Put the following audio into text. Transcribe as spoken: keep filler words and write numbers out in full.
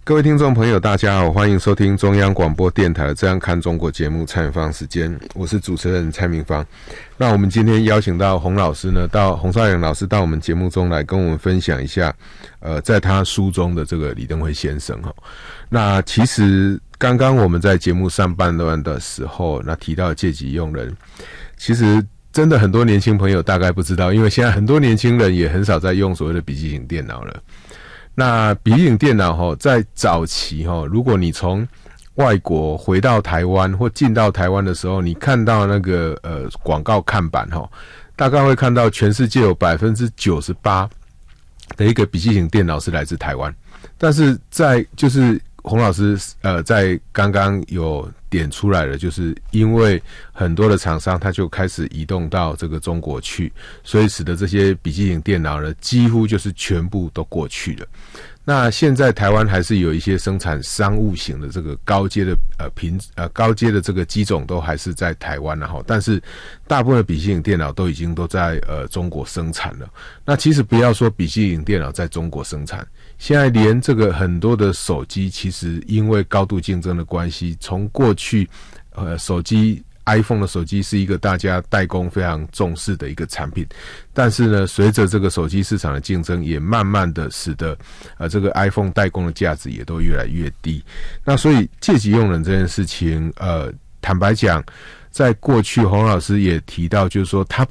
各位听众朋友大家好，欢迎收听中央广播电台的《这样看中国》节目，蔡明芳时间，我是主持人蔡明芳。那我们今天邀请到洪老师呢，到洪少阳老师到我们节目中来跟我们分享一下呃，在他书中的这个李登辉先生。那其实刚刚我们在节目上半段的时候，那提到借机用人，其实真的很多年轻朋友大概不知道，因为现在很多年轻人也很少在用所谓的笔记型电脑了。那笔记型电脑在早期，如果你从外国回到台湾或进到台湾的时候，你看到那个呃广告看板，大概会看到全世界有 百分之九十八 的一个笔记型电脑是来自台湾。但是在就是洪老师呃在刚刚有点出来了，就是因为很多的厂商他就开始移动到这个中国去，所以使得这些笔记型电脑呢几乎就是全部都过去了。那现在台湾还是有一些生产商务型的这个高阶的呃品呃高阶的这个机种都还是在台湾了哈，但是大部分的笔记型电脑都已经都在呃中国生产了。那其实不要说笔记型电脑在中国生产，现在连这个很多的手机，其实因为高度竞争的关系，从过去呃手机 iPhone 的手机是一个大家代工非常重视的一个产品，但是呢，随着这个手机市场的竞争，也慢慢的使得呃这个 iPhone 代工的价值也都越来越低。那所以借机用人这件事情，呃，坦白讲，在过去洪老师也提到，就是说他